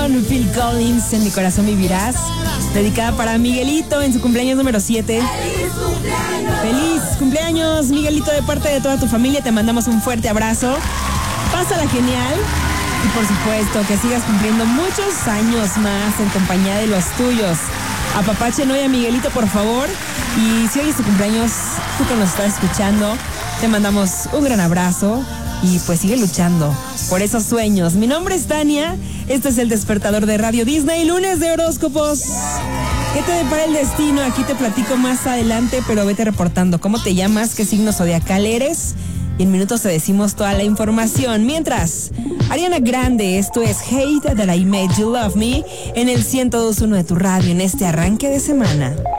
con Phil Collins, En mi corazón vivirás, dedicada para Miguelito en su cumpleaños número 7. ¡Feliz cumpleaños, Miguelito! De parte de toda tu familia te mandamos un fuerte abrazo. Pásala genial y por supuesto que sigas cumpliendo muchos años más en compañía de los tuyos. Apapachen hoy a Miguelito, por favor. Y si hoy es tu cumpleaños, tú que nos estás escuchando, te mandamos un gran abrazo y pues sigue luchando por esos sueños. Mi nombre es Tania, este es El Despertador de Radio Disney, lunes de horóscopos. ¿Qué te depara el destino? Aquí te platico más adelante, pero vete reportando cómo te llamas, qué signo zodiacal eres, y en minutos te decimos toda la información. Mientras, Ariana Grande, esto es Hate That I Made You Love Me en el 102.1 de tu radio en este arranque de semana.